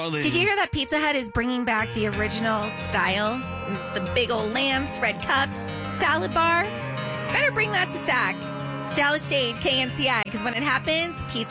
Did you hear that Pizza Hut is bringing back the original style? The big old lamps, red cups, salad bar? Better bring that to SAC. Dallas Shade, KNCI, because when it happens, Pizza